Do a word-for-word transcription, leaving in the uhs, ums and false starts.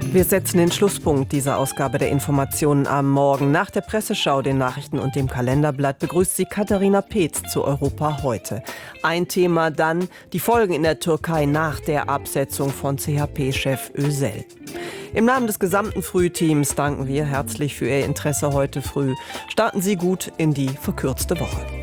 Wir setzen den Schlusspunkt dieser Ausgabe der Informationen am Morgen. Nach der Presseschau, den Nachrichten und dem Kalenderblatt begrüßt sie Katharina Peetz zu Europa heute. Ein Thema dann die Folgen in der Türkei nach der Absetzung von C H P-Chef Özel. Im Namen des gesamten Frühteams danken wir herzlich für Ihr Interesse heute früh. Starten Sie gut in die verkürzte Woche.